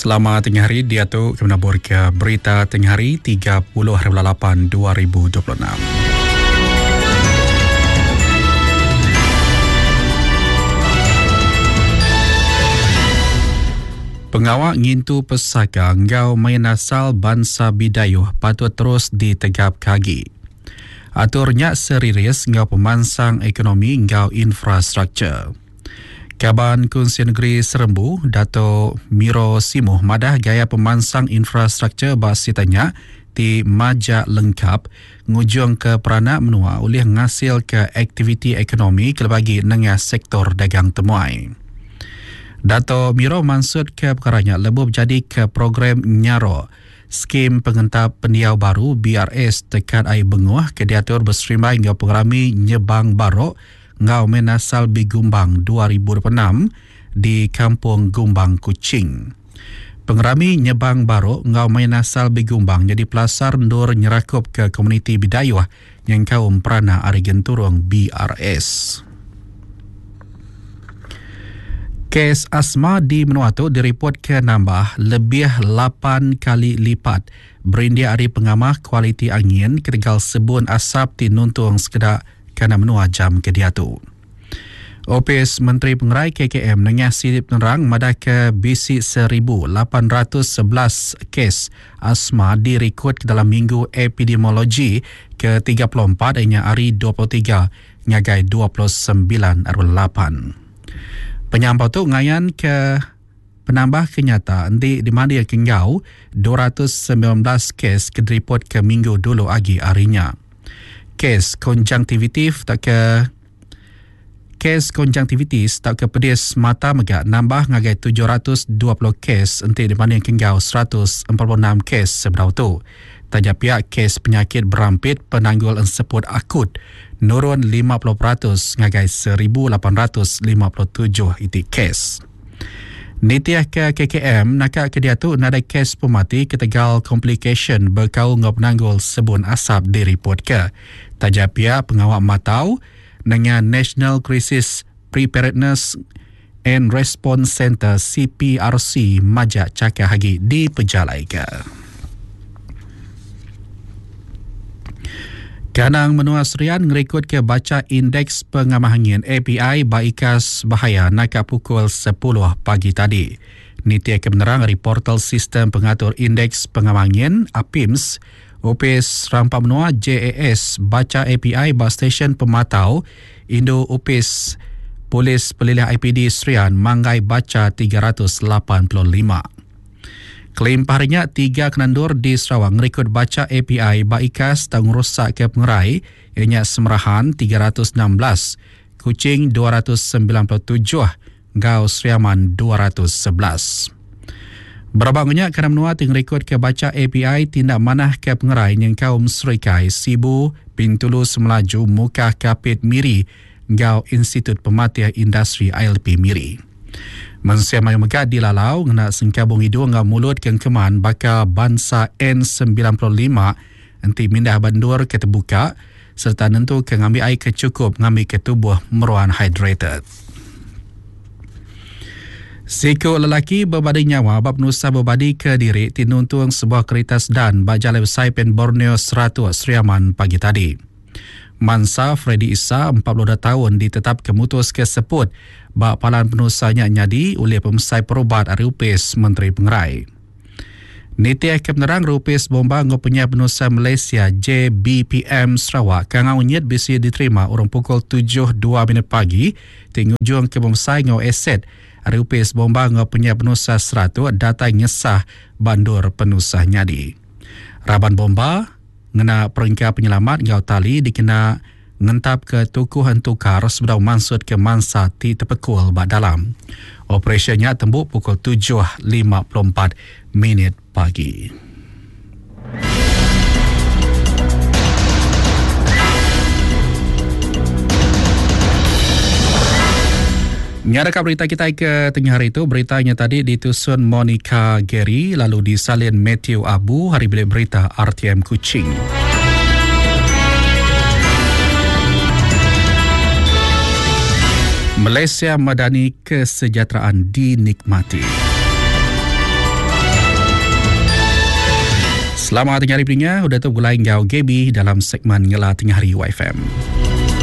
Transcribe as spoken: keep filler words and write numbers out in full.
Selamat tengah hari, dia tu kena ke berita tengah hari tiga puluh hari lapan dua ribu dua puluh enam. Pengawak ngintu pesaka ngau main asal bangsa bidayuh patut terus ditegap kaki. Aturnya serius ngau pemansang ekonomi ngau infrastruktur. Kaban Kunsi Negeri Serembu, Dato' Miro Simuh madah gaya pemansang infrastruktur basitanya di majak lengkap ngujung ke peranak menua oleh ngasil ke aktiviti ekonomi kelebagi nengah sektor dagang temuai. Dato' Miro maksud ke perkaranya lebih jadi ke program Nyaro, skim pengentap pendiau baru B R S dekat air benguah ke diatur berserimai hingga pengerami Nyebang Barok ngau menasal Bigumbang dua ribu dua puluh enam di Kampung Gumbang Kuching. Pengerami Nyebang Barok ngau menasal Bigumbang jadi pelasar ndur nyerakup ke komuniti bidayuh yang kaum perana Arigen Turung B R S. Kes asma di Menuatu direport ke nambah lebih lapan kali lipat berindia hari pengamah kualiti angin ketegal sebun asap di nuntung sekedak kerana menua jam ke dia tu. Opis Menteri Pengerai K K M nengah sidip penerang madah ke bisi seribu lapan ratus sebelas kes asma direkod dalam minggu epidemiologi ke tiga puluh empat hingga hari dua puluh tiga ngagai dua puluh sembilan lapan. Penyampau tu ngayan ke penambah kenyata di di mana dia kenggau dua ratus sembilan belas kes kedireport ke minggu dulu lagi harinya. Kes konjungtivitif tak ke kes konjungtivitis tak ke pedis mata megak nambah ngagai tujuh ratus dua puluh kes enti di mana yang kenggau seratus empat puluh enam kes seberau tu. Tajak pihak kes penyakit berampit penanggul enseput akut nurun lima puluh peratus ngagai seribu lapan ratus lima puluh tujuh iti kes. Nitiah ke K K M nakak ke dia tu nada kes pemati ketegal complication berkau ngop nanggul sebun asap direport ke. Tajak pihak pengawak matau dengan National Crisis Preparedness and Response Center C P R C majak cakap hagi di pejalai ke. Kanang menua serian ngerekod ke baca indeks pengamah angin A P I Baikas Bahaya nakak pukul sepuluh pagi tadi. Niti akan menerang dari portal sistem pengatur indeks pengamah angin A P I M S, Opis Rampak Menua J A S baca A P I bas stesen pematau Indo Opis Polis Pelilih I P D Serian manggai baca tiga ratus lapan puluh lima. Klaim paharinya tiga kenandur di Sarawak rekod baca A P I Baikas tanggung rosak ke Pengerai ianya Semerahan tiga ratus enam belas, Kuching dua ratus sembilan puluh tujuh, Gau Seriaman dua ratus sebelas. Berabangnya kerana menua ting rekod ke baca A P I tindak manah ke Pengerai yang kaum Serikai Sibu Pintulus Melaju Muka Kapit Miri Gau Institut Pematih Industri I L P Miri. Manusia mayu megak di lalau ngena sengkabung hidung ngau mulut kengkeman baka bansa N sembilan puluh lima enti mindah bandur ke terbuka serta nentu ke ngambil air kecukup ngambil ke tubuh meruan hydrated. Siko lelaki berbadi nyawa bab nusa berbadi ke diri tinuntung sebuah kereta sedan bajalai usai pen Borneo seratus Seriaman pagi tadi. Mansa Freddy Issa empat puluh dua tahun ditetap kemutus ke seput bak palan penusanya nyadi oleh pemesai perubat Rupis Menteri Pengerai. Niti akan menerang Rupis bomba ngopunya penusa Malaysia J B P M Sarawak kangau nyet bisi diterima orang pukul tujuh dua minit pagi tingujung ke pemesai ngau aset Rupis bomba ngopunya penusa seratus data nyesah bandur penusa nyadi. Raban bomba ngena peringkat penyelamat ngau tali dikena ngentap ke tukuhan tukar sebedau mansud ke mansa ti tepekul bak dalam. Operasinya tembuk pukul tujuh lima puluh empat minit pagi. Nyadakah berita kita ke tengah hari itu, beritanya tadi ditusun Monica Gary lalu disalin Matthew Abu, hari bilik berita R T M Kuching. Malaysia Madani kesejahteraan dinikmati. Selamat tengah hari pendengar, udah tu gulai ngau Gaby dalam segmen Ngela Tengah Hari Y F M.